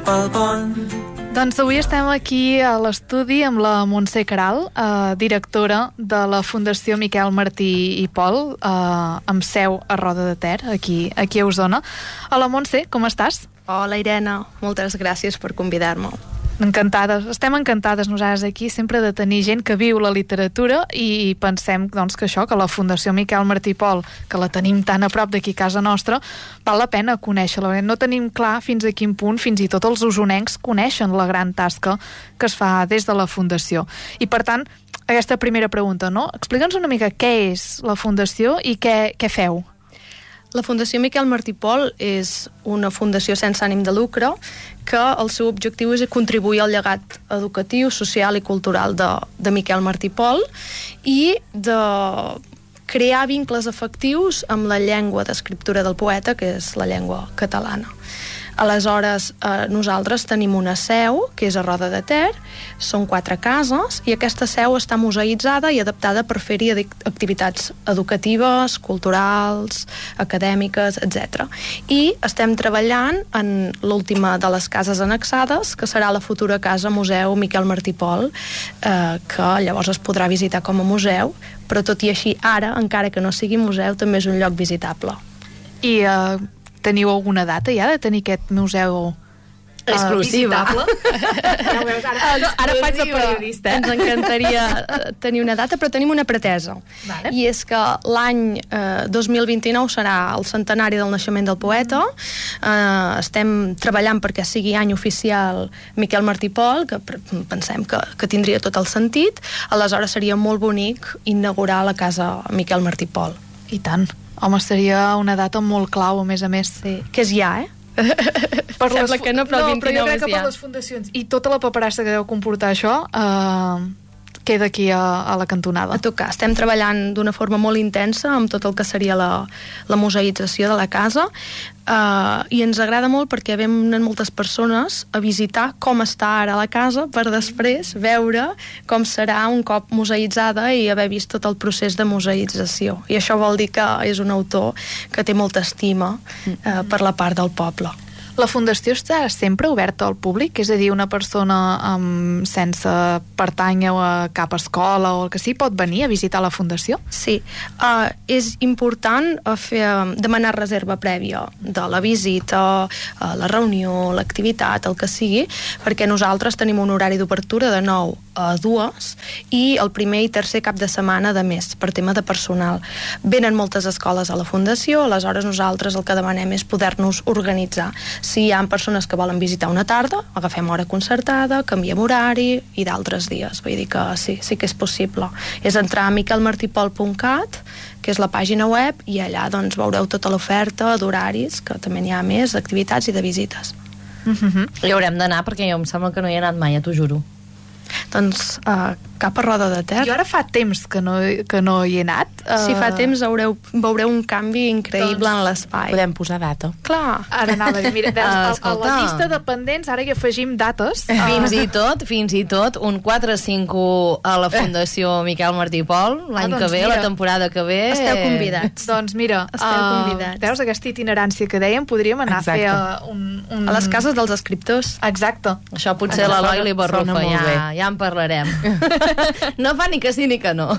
pel pont. Doncs avui estem aquí a l'estudi amb la Montse Queralt, directora de la Fundació Miquel Martí i Pol, amb seu a Roda de Ter, aquí a Osona. Hola Montse, com estàs? Hola Irene, moltes gràcies per convidar-me. Encantades, estem encantades nosaltres aquí sempre de tenir gent que viu la literatura i pensem doncs, que això, que la Fundació Miquel Martí i Pol, que la tenim tan a prop d'aquí a casa nostra, val la pena conèixer-la. No tenim clar fins a quin punt fins i tot els usonencs coneixen la gran tasca que es fa des de la Fundació. I per tant, aquesta primera pregunta, no? Explica'ns una mica què és la Fundació i què feu. La Fundació Miquel Martí i Pol és una fundació sense ànim de lucre que el seu objectiu és contribuir al llegat educatiu, social i cultural de Miquel Martí i Pol i de crear vincles afectius amb la llengua d'escriptura del poeta, que és la llengua catalana. Aleshores, nosaltres tenim una seu, que és a Roda de Ter, són 4 cases, i aquesta seu està museïtzada i adaptada per fer-hi activitats educatives, culturals, acadèmiques, etc. I estem treballant en l'última de les cases annexades, que serà la futura casa museu Miquel Martí i Pol, que llavors es podrà visitar com a museu, però tot i així ara, encara que no sigui museu, també és un lloc visitable. I teniu alguna data ja de tenir aquest museu exclusiva? Ara faig de periodista. Ens encantaria tenir una data, però tenim una pretesa. Vale. I és que l'any 2029 serà el centenari del naixement del poeta. Estem treballant perquè sigui any oficial Miquel Martí i Pol, que pensem que tindria tot el sentit. Aleshores seria molt bonic inaugurar la casa Miquel Martí i Pol. I tant. Home, seria una data molt clau, a més. Sí, que és ja, Sembla que no, però el 29 però jo crec que és ja. per les fundacions i tota la paperassa que deu comportar això queda aquí a la cantonada. A tocar. Estem treballant d'una forma molt intensa amb tot el que seria la museïtzació de la casa i ens agrada molt perquè venen moltes persones a visitar com està ara la casa per després veure com serà un cop museïtzada i haver vist tot el procés de museïtzació. I això vol dir que és un autor que té molta estima per la part del poble. La Fundació està sempre oberta al públic? És a dir, una persona sense pertànyer a cap escola o el que sí pot venir a visitar la Fundació? Sí. És important demanar reserva prèvia de la visita, la reunió, l'activitat, el que sigui, perquè nosaltres tenim un horari d'obertura de 9 a 2 i el primer i tercer cap de setmana de mes, per tema de personal. Venen moltes escoles a la Fundació, aleshores nosaltres el que demanem és poder-nos organitzar. Si hi ha persones que volen visitar una tarda, agafem hora concertada, canviem horari i d'altres dies. Vull dir que sí que és possible. És entrar a miquelmartipol.cat, que és la pàgina web, i allà doncs veureu tota l'oferta d'horaris, que també n'hi ha més, d'activitats i de visites. Hi haurem d'anar perquè jo em sembla que no hi he anat mai, ja t'ho juro. Doncs cap a Roda de Ter. Jo ara fa temps que no hi he anat. Si fa temps veureu un canvi increïble en l'espai. Podem posar data. Clar. Ara anava a dir, mira, a la llista de pendents ara hi afegim dates. Fins i tot un 4-5 a la Fundació Miquel Martí i Pol l'any que ve, la temporada que ve. Esteu convidats. Doncs mira, veus aquesta itinerància que dèiem, podríem anar a fer a les cases dels escriptors. Exacte. Això potser l'Eloi li barrufa, ja en parlarem. No fa ni que sí ni que no.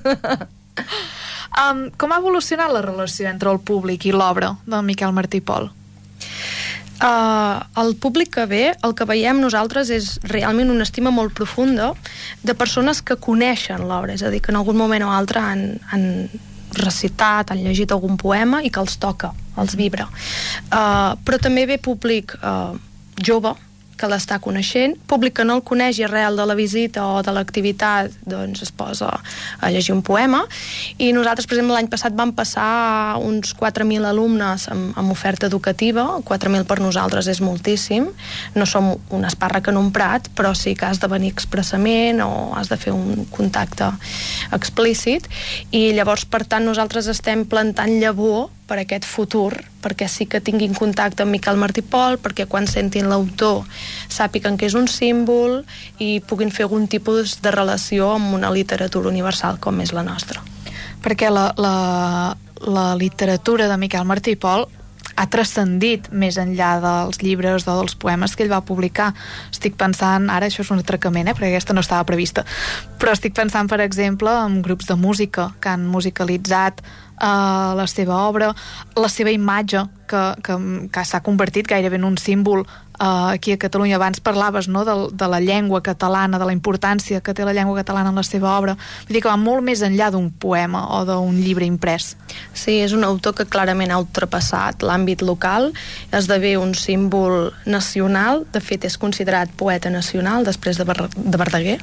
Com ha evolucionat la relació entre el públic i l'obra de Miquel Martí i Pol? El públic que ve, el que veiem nosaltres és realment una estima molt profunda de persones que coneixen l'obra, és a dir, que en algun moment o altre han recitat, han llegit algun poema i que els toca, els vibra. Però també ve públic jove, que l'està coneixent, públic que no el coneix i arrel de la visita o de l'activitat doncs es posa a llegir un poema, i nosaltres, per exemple, l'any passat vam passar uns 4.000 alumnes amb oferta educativa. 4.000 per nosaltres és moltíssim, no som un espàrrec en un prat, però sí que has de venir expressament o has de fer un contacte explícit, i llavors, per tant, nosaltres estem plantant llavor per aquest futur, perquè sí que tinguin contacte amb Miquel Martí i Pol, perquè quan sentin l'autor sàpiguen que és un símbol i puguin fer algun tipus de relació amb una literatura universal com és la nostra. Perquè la literatura de Miquel Martí i Pol ha transcendit més enllà dels llibres o dels poemes que ell va publicar. Estic pensant, ara això és un atracament, perquè aquesta no estava prevista, però estic pensant, per exemple, en grups de música que han musicalitzat la seva obra, la seva imatge que s'ha convertit gairebé en un símbol aquí a Catalunya. Abans parlaves, no, de la llengua catalana, de la importància que té la llengua catalana en la seva obra. Vull dir que va molt més enllà d'un poema o d'un llibre imprès. Sí, és un autor que clarament ha ultrapassat l'àmbit local, esdevé un símbol nacional, de fet és considerat poeta nacional després de Verdaguer,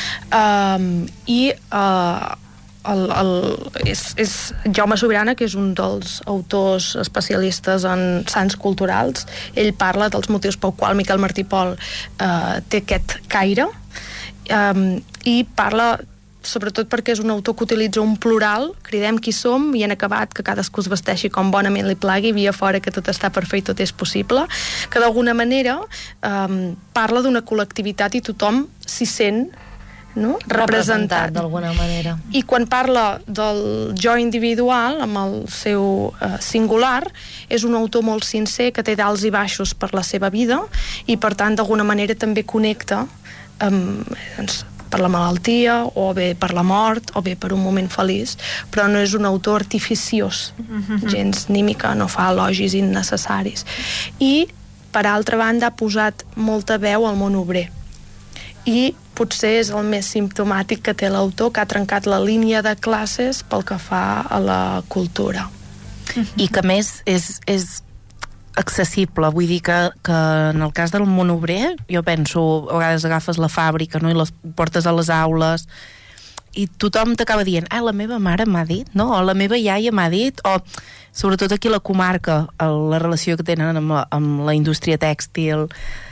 és Jaume Sobirana, que és un dels autors especialistes en sants culturals. Ell parla dels motius pel qual Miquel Martí i Pol té aquest caire, i parla sobretot perquè és un autor que utilitza un plural, cridem qui som i en acabat que cadascú es vesteixi com bonament li plagui, via fora que tot està per fer i tot és possible, que d'alguna manera parla d'una col·lectivitat i tothom s'hi sent, no? representat d'alguna manera. I quan parla del jo individual amb el seu singular, és un autor molt sincer que té dalts i baixos per la seva vida i per tant d'alguna manera també connecta per la malaltia o bé per la mort o bé per un moment feliç, però no és un autor artificiós, gens ni mica, no fa elogis innecessaris. I per altra banda ha posat molta veu al món obrer i potser és el més simptomàtic que té l'autor, que ha trencat la línia de classes pel que fa a la cultura. I que més és accessible, vull dir que en el cas del món obrer, jo penso, a vegades agafes la fàbrica, no?, i les portes a les aules i tothom t'acaba dient, la meva mare m'ha dit, no?, o la meva iaia m'ha dit, o sobretot aquí a la comarca, la relació que tenen amb la indústria tèxtil,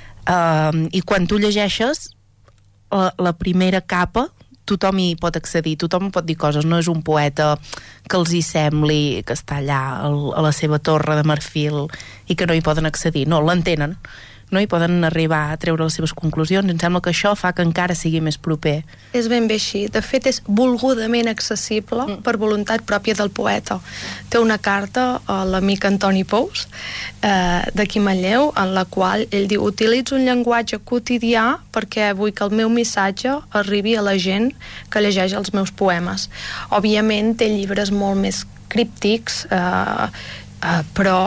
i quan tu llegeixes la primera capa, tothom hi pot accedir, tothom pot dir coses, no és un poeta que els hi sembli que està allà a la seva torre de marfil i que no hi poden accedir, no, l'entenen, no hi poden arribar a treure les seves conclusions. Em sembla que això fa que encara sigui més proper. És ben bé així. De fet, és volgudament accessible per voluntat pròpia del poeta. Té una carta a l'amic Antoni Pous, d'aquí Manlleu, en la qual ell diu: utilitzo un llenguatge quotidià perquè vull que el meu missatge arribi a la gent que llegeix els meus poemes. Òbviament té llibres molt més críptics, però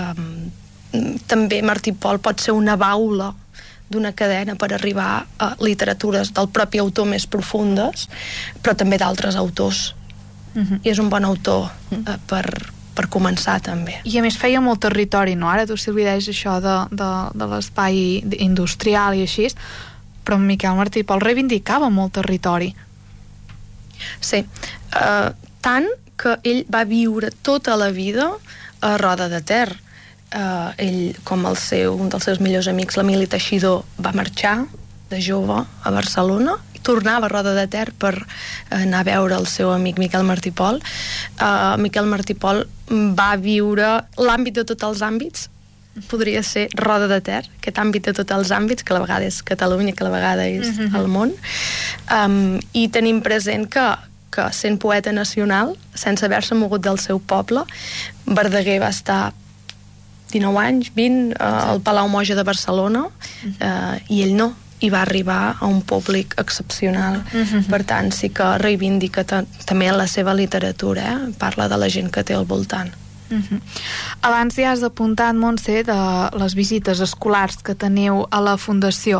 també Martí Pol pot ser una baula d'una cadena per arribar a literatures del propi autor més profundes, però també d'altres autors. I és un bon autor per començar també. I a més feia molt territori, no? Ara tu, Sílvia, deies això de l'espai industrial i així, però Miquel Martí i Pol reivindicava molt territori. Sí, tant que ell va viure tota la vida a Roda de Ter. Ell, com un dels seus millors amics, l'Emili Teixidor, va marxar de jove a Barcelona i tornava a Roda de Ter per anar a veure el seu amic Miquel Martí i Pol. Miquel Martí i Pol va viure l'àmbit de tots els àmbits, podria ser Roda de Ter, aquest àmbit de tots els àmbits, que a la vegada és Catalunya, que a la vegada és el món. I tenim present que sent poeta nacional, sense haver-se mogut del seu poble, Verdaguer va estar 19 anys, 20, al Palau Moja de Barcelona, i ell no, i va arribar a un públic excepcional. Per tant, sí que reivindica també en la seva literatura, parla de la gent que té al voltant. Abans ja has apuntat, Montse, de les visites escolars que teniu a la Fundació.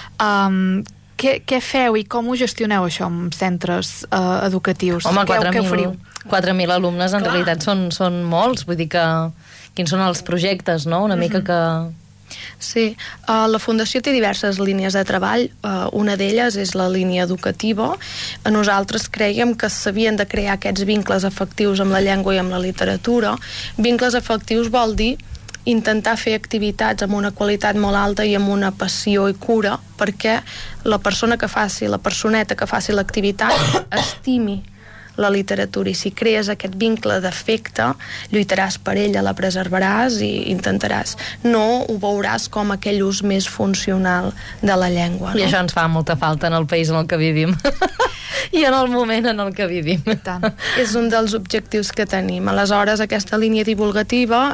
Què feu i com ho gestioneu, això, amb centres educatius? Home, 4.000 alumnes en realitat són molts, vull dir que quins són els projectes, no? Una mica que... Sí, la Fundació té diverses línies de treball. Una d'elles és la línia educativa. Nosaltres creiem que s'havien de crear aquests vincles afectius amb la llengua i amb la literatura. Vincles afectius vol dir intentar fer activitats amb una qualitat molt alta i amb una passió i cura perquè la personeta que faci l'activitat estimi la literatura, i si crees aquest vincle d'afecte, lluitaràs per ella, la preservaràs i intentaràs. No ho veuràs com aquell ús més funcional de la llengua, no? I això ens fa molta falta en el país en el que vivim. I en el moment en el que vivim. Tant. És un dels objectius que tenim. Aleshores, aquesta línia divulgativa,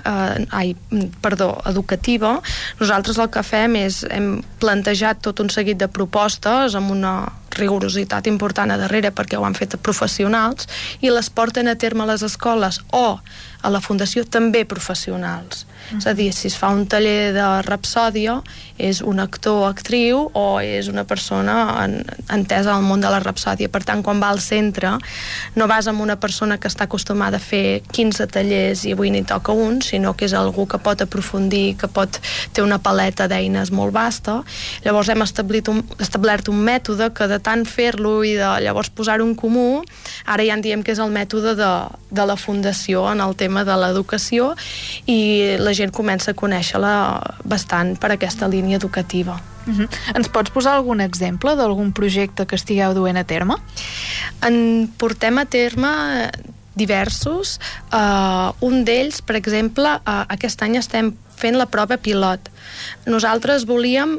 educativa, nosaltres el que fem és, hem plantejat tot un seguit de propostes amb una rigorositat important a darrere perquè ho han fet professionals i les porten a terme a les escoles o a la fundació també professionals. És a dir, si es fa un taller de rapsòdia, és un actor o actriu o és una persona entesa al món de la rapsòdia. Per tant, quan va al centre, no vas amb una persona que està acostumada a fer 15 tallers i avui n'hi toca un, sinó que és algú que pot aprofundir, que té una paleta d'eines molt vasta. Llavors hem establert un mètode que de tant fer-lo i de llavors posar-ho en comú, ara ja en diem que és el mètode de la fundació en el tema de l'educació, i la gent comença a conèixer-la bastant per aquesta línia educativa. Ens pots posar algun exemple d'algun projecte que estigueu duent a terme? En portem a terme diversos. Un d'ells, per exemple, aquest any estem fent la prova pilot. Nosaltres volíem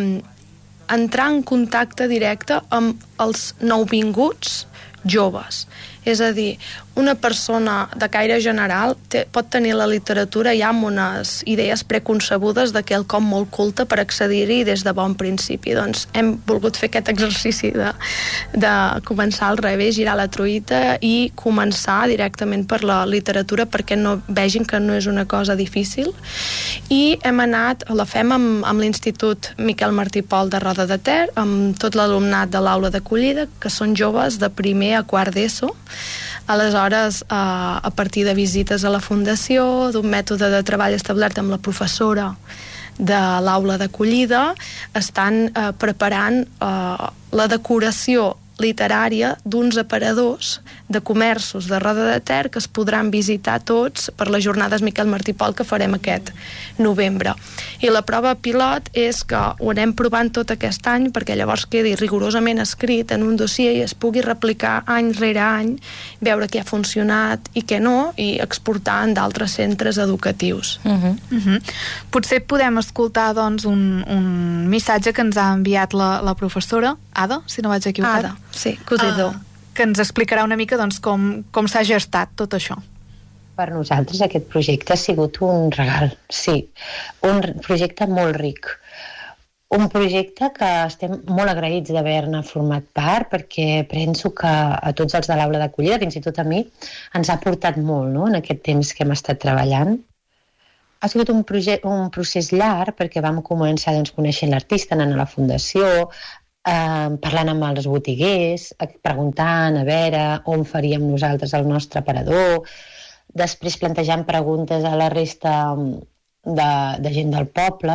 entrar en contacte directe amb els nouvinguts joves. És a dir, una persona de caire general pot tenir la literatura ja amb unes idees preconcebudes de quelcom molt culte per accedir-hi des de bon principi. Doncs hem volgut fer aquest exercici de començar al revés, girar la truita i començar directament per la literatura perquè no vegin que no és una cosa difícil. I la fem amb l'Institut Miquel Martí Pol de Roda de Ter, amb tot l'alumnat de l'aula d'acollida, que són joves de primer a quart d'ESO. Aleshores, a partir de visites a la fundació, d'un mètode de treball establert amb la professora de l'aula d'acollida, estan preparant la decoració literària d'uns aparadors de comerços de Roda de Ter que es podran visitar tots per les jornades Miquel Martí Pol que farem aquest novembre. I la prova pilot és que ho anem provant tot aquest any perquè llavors quedi rigorosament escrit en un dossier i es pugui replicar any rere any, veure què ha funcionat i què no, i exportar en d'altres centres educatius. Potser podem escoltar doncs, un missatge que ens ha enviat la professora Ada, si no vaig equivocat. Ada, sí, Codedor. Que ens explicarà una mica doncs, com s'ha gestat tot això. Per nosaltres aquest projecte ha sigut un regal, sí. Un projecte molt ric. Un projecte que estem molt agraïts d'haver-ne format part perquè penso que a tots els de l'aula d'acollida, fins i tot a mi, ens ha portat molt, no?, en aquest temps que hem estat treballant. Ha sigut un procés llarg perquè vam començar coneixent l'artista, anant a la fundació, parlant amb els botiguers, preguntant a veure on faríem nosaltres el nostre aparador, després plantejant preguntes a la resta de gent del poble,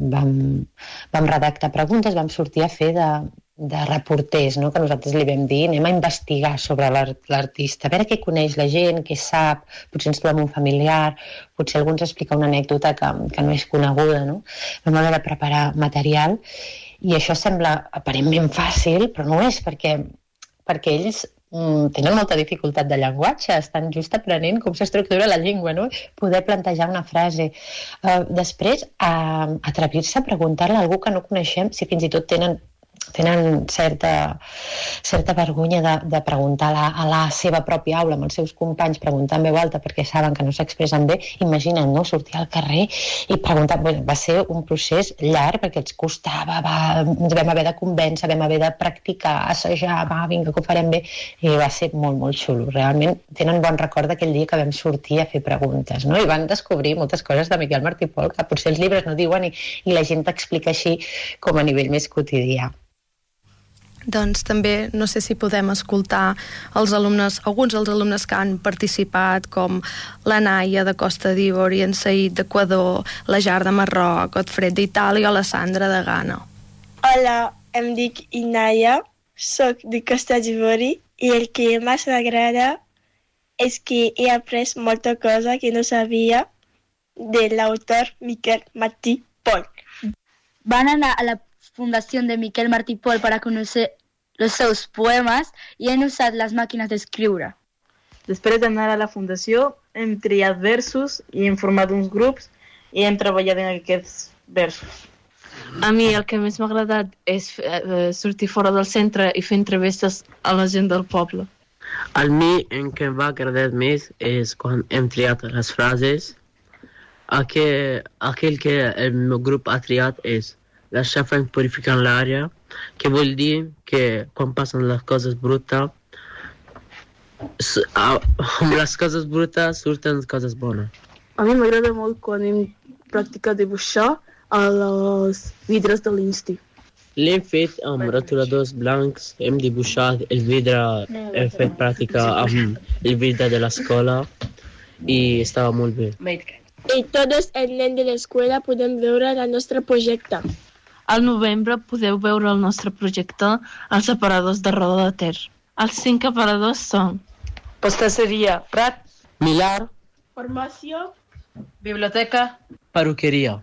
vam redactar preguntes, vam sortir a fer de reporters, no? Que nosaltres li vam dir, anem a investigar sobre l'artista, a veure què coneix la gent, què sap, potser ens trobem un familiar, potser algú ens explica una anècdota que no és coneguda, no? Vam haver de preparar material i això sembla aparentment fàcil, però no és, perquè ells tenen molta dificultat de llenguatge, estan just aprenent com s'estructura la llengua, no? Poder plantejar una frase. Després, atrevir-se a preguntar-li a algú que no coneixem si fins i tot tenen certa vergonya de preguntar a la seva pròpia aula, amb els seus companys, preguntar en veu alta perquè saben que no s'expressen bé. Imagina't, no?, sortir al carrer i preguntar. Va ser un procés llarg perquè ens costava, ens vam haver de convèncer, vam haver de practicar, assajar, vinga, que ho farem bé, i va ser molt, molt xulo. Realment tenen bon record d'aquell dia que vam sortir a fer preguntes, no? I van descobrir moltes coses de Miquel Martí Pol que potser els llibres no diuen i la gent t'explica així com a nivell més quotidià. Doncs també no sé si podem escoltar alguns dels alumnes que han participat, com la Naia de Costa d'Ivori, en Saïd d'Equador, la Jar de Marroc, Godfred d'Itàlia o la Sandra de Ghana. Hola, em dic Inaya, soc de Costa d'Ivori i el que més m'agrada és que he après molta cosa que no sabia de l'autor Miquel Martí Pol. Van a la Fundación de Miquel Martí Pol para conocer els seus poemes i han usat les màquines d'escriure. Després d'anar a la fundació hem triat versos i hem format uns grups i hem treballat en aquests versos. A mi el que més m'ha agradat és sortir fora del centre i fer entrevistes a la gent del poble. A mi el que m'ha agradat més és quan hem triat les frases. Aquell que el meu grup ha triat és la xafra purificant l'àrea, que vol dir que quan passen les coses brutes, amb les coses brutes surten coses bones. A mi m'agrada molt quan hem practicat dibuixar als vidres de l'Insti. L'hem fet amb rotuladors blancs, hem dibuixat el vidre, hem fet pràctica amb el vidre de l'escola i estava molt bé. I tots els nens de l'escola podem veure el nostre projecte. Al novembre podeu veure el nostre projecte als aparadors de Roda de Ter. Els 5 aparadors són Pastasseria, Prat, Milà, Formació, biblioteca, perruqueria.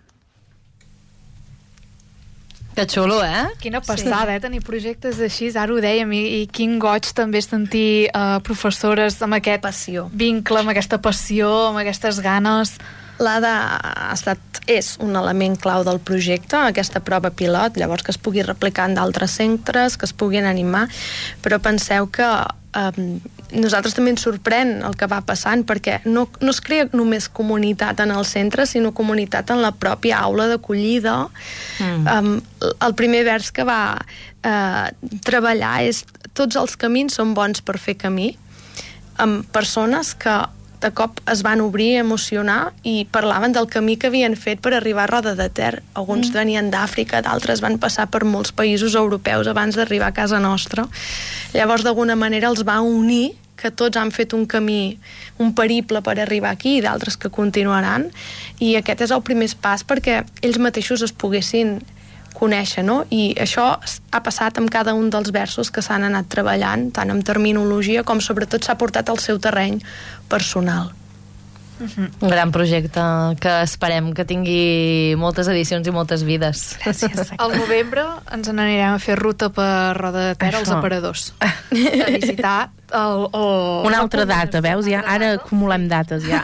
Que xulo, Quina passada, tenir projectes així, ara ho dèiem, i quin goig també sentir professores amb aquest vincle, amb aquesta passió, amb aquestes ganes. L'Ada és un element clau del projecte, aquesta prova pilot, llavors que es pugui replicar en d'altres centres, que es puguin animar, però penseu que nosaltres també ens sorprèn el que va passant, perquè no es crea només comunitat en el centre, sinó comunitat en la pròpia aula d'acollida. El primer vers que va treballar és tots els camins són bons per fer camí, amb persones que de cop es van obrir, emocionar i parlaven del camí que havien fet per arribar a Roda de Ter. Alguns venien d'Àfrica, d'altres van passar per molts països europeus abans d'arribar a casa nostra. Llavors, d'alguna manera, els va unir que tots han fet un camí, un periple per arribar aquí i d'altres que continuaran. I aquest és el primer pas perquè ells mateixos es poguessin conèixer, no? I això ha passat amb cada un dels versos que s'han anat treballant, tant amb terminologia com sobretot s'ha portat al seu terreny personal. Un gran projecte que esperem que tingui moltes edicions i moltes vides. Gràcies. Al novembre ens n'anirem a fer ruta per Roda de Ter als aparadors. A visitar una altra data, veus? Ja, ara acumulem dates, ja.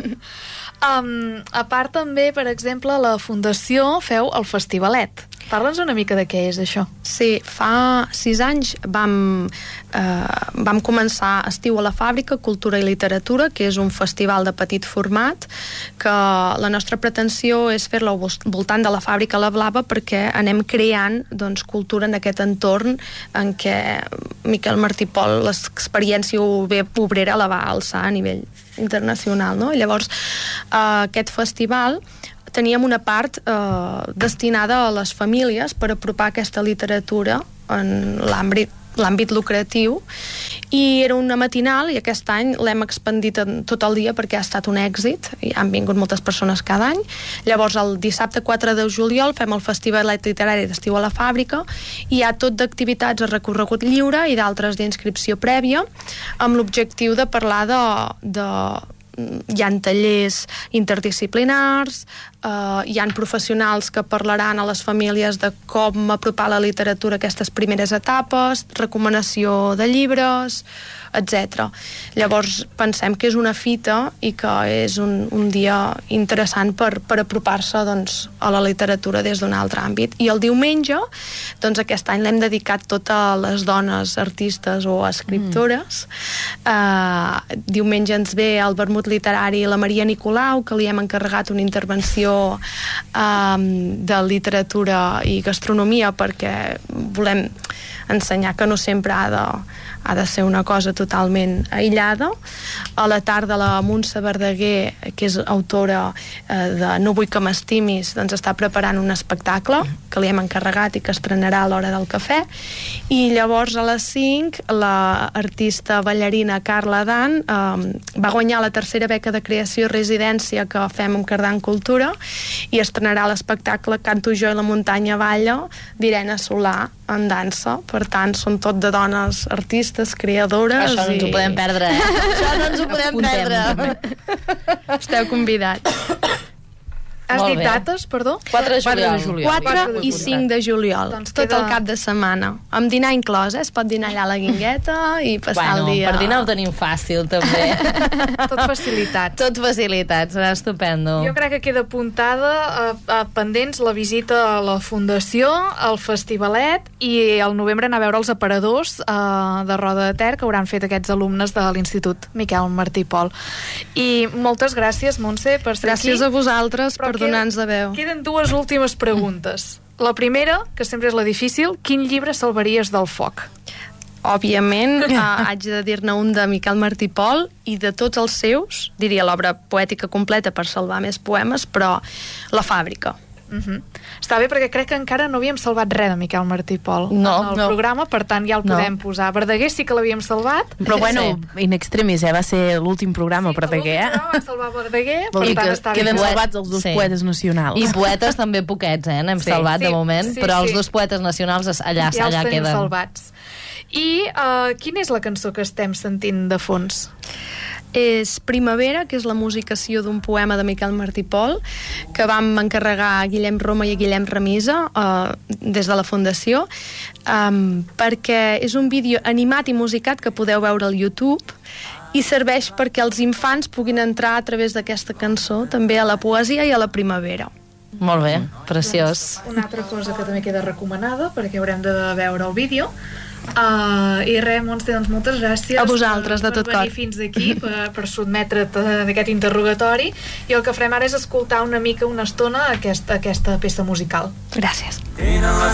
A part també, per exemple, a la Fundació feu el Festivalet. Parla'ns una mica de què és això. Sí, fa 6 anys vam començar Estiu a la Fàbrica, Cultura i Literatura, que és un festival de petit format, que la nostra pretensió és fer-lo al voltant de la fàbrica La Blava perquè anem creant cultura en aquest entorn en què Miquel Martí Pol l'experiència obrera la va alçar a nivell internacional, no? Llavors, aquest festival teníem una part destinada a les famílies per apropar aquesta literatura en l'àmbit lucratiu, i era una matinal i aquest any l'hem expandit tot el dia perquè ha estat un èxit i han vingut moltes persones cada any. Llavors el dissabte 4 de juliol fem el Festivalet Literari d'Estiu a la Fàbrica i hi ha tot d'activitats a recorregut lliure i d'altres d'inscripció prèvia amb l'objectiu de parlar hi ha tallers interdisciplinars, hi ha professionals que parlaran a les famílies de com apropar la literatura a aquestes primeres etapes, recomanació de llibres, etc. Llavors pensem que és una fita i que és un dia interessant per apropar-se a la literatura des d'un altre àmbit. I el diumenge, aquest any l'hem dedicat tot a les dones artistes o escriptores. Diumenge ens ve el vermut literari la Maria Nicolau, que li hem encarregat una intervenció de literatura i gastronomia perquè volem ensenyar que no sempre ha de ser una cosa totalment aïllada. A la tarda la Montse Verdaguer, que és autora de No vull que m'estimis, està preparant un espectacle que li hem encarregat i que estrenarà a l'hora del cafè. I llavors a les 5 l'artista ballarina Carla Dan va guanyar la 3a beca de creació i residència que fem amb Cardan Cultura i estrenarà l'espectacle Canto jo i la muntanya balla d'Irene Solà en dansa. Per tant, són tot de dones artistes, creadores. Això no ens ho podem perdre, Això no ens ho podem perdre. Esteu convidats. Has dit dates, perdó? 4 de juliol. 4 i 5 de juliol. Doncs tot el cap de setmana. Amb dinar inclòs, es pot dinar allà a la Guingueta i passar el dia. Per dinar ho tenim fàcil, també. Tot facilitat. Tot facilitat, serà estupendo. Jo crec que queda apuntada pendents la visita a la Fundació, al Festivalet i al novembre anar a veure els aparadors de Roda de Ter que hauran fet aquests alumnes de l'Institut Miquel Martí i Pol. I moltes gràcies, Montse, per ser aquí. Gràcies a vosaltres per donar-nos de veu. Queden 2 últimes preguntes. La primera, que sempre és la difícil, quin llibre salvaries del foc? Òbviament, haig de dir-ne un de Miquel Martí i Pol i de tots els seus, diria l'obra poètica completa per salvar més poemes, però La fàbrica. Està bé, perquè crec que encara no havíem salvat res de Miquel Martí i Pol en el programa, per tant ja el podem posar. Verdaguer sí que l'havíem salvat. Però bueno, in extremis, va ser l'últim programa, Verdaguer. Sí, l'últim programa va salvar Verdaguer, per tant està bé. Queden salvats els 2 poetes nacionals. I poetes també poquets, n'hem salvat de moment, però els 2 poetes nacionals allà queden. Ja els tenim salvats. I quina és la cançó que estem sentint de fons? És Primavera, que és la musicació d'un poema de Miquel Martí i Pol, que vam encarregar a Guillem Roma i a Guillem Remisa des de la Fundació, perquè és un vídeo animat i musicat que podeu veure al YouTube i serveix perquè els infants puguin entrar a través d'aquesta cançó també a la poesia i a la primavera. Molt bé, preciós. Una altra cosa que també queda recomanada, perquè haurem de veure el vídeo. I res, Montse, doncs moltes gràcies a vosaltres, de tot cor, per venir fins aquí, per sotmetre't d'aquest interrogatori, i el que farem ara és escoltar una mica, una estona, aquesta peça musical. Gràcies. Eren les